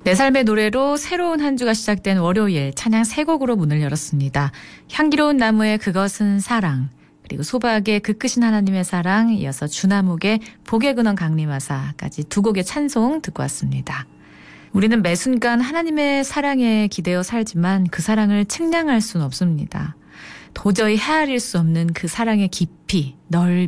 내 삶의 노래로 새로운 한 주가 시작된 월요일 찬양 세 곡으로 문을 열었습니다. 향기로운 나무의 그것은 사랑, 그리고 소박의 그 끝인 하나님의 사랑, 이어서 주나묵의 복의 근원 강림하사까지 두 곡의 찬송 듣고 왔습니다. 우리는 매 순간 하나님의 사랑에 기대어 살지만 그 사랑을 측량할 수는 없습니다. 도저히 헤아릴 수 없는 그 사랑의 깊이, 넓이,